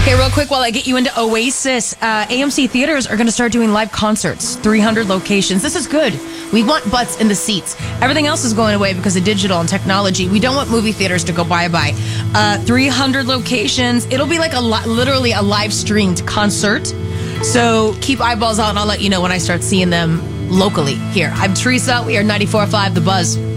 Okay, real quick while I get you into Oasis, AMC theaters are going to start doing live concerts, 300 locations. This is good. We want butts in the seats. Everything else is going away because of digital and technology. We don't want movie theaters to go bye-bye. 300 locations. It'll be like literally a live streamed concert. So keep eyeballs out and I'll let you know when I start seeing them locally here. I'm Teresa. We are 94.5 The Buzz.